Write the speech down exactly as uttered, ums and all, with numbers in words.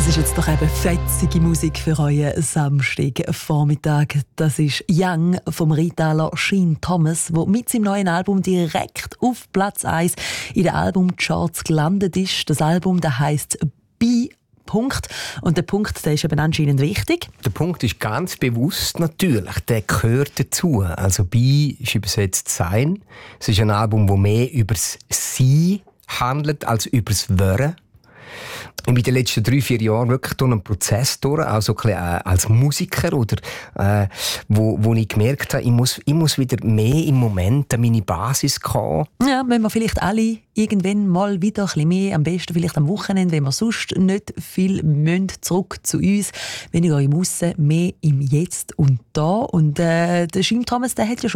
ist jetzt doch eben fetzige Musik für euren Samstagvormittag. Das ist «Young» vom Rheintaler Sheen Thomas, der mit seinem neuen Album direkt auf Platz eins in den Albumcharts gelandet ist. Das Album das heisst «Be». Punkt. Und der Punkt, der ist eben anscheinend wichtig. Der Punkt ist ganz bewusst natürlich, der gehört dazu. Also «Be» ist übersetzt «Sein». Es ist ein Album, das mehr über das «Sein» handelt als über das «Wören». Ich bin in den letzten drei, vier Jahren wirklich durch einen Prozess durch, auch so ein bisschen, äh, als Musiker, oder, äh, wo, wo ich gemerkt habe, ich muss, ich muss wieder mehr im Moment an meine Basis kommen. Ja, wenn wir vielleicht alle irgendwann mal wieder ein bisschen mehr, am besten vielleicht am Wochenende, wenn wir sonst nicht viel müssen, zurück zu uns, weniger im Aussen, mehr im Jetzt und Da. Und äh, der Sheen Thomas, der hat ja schon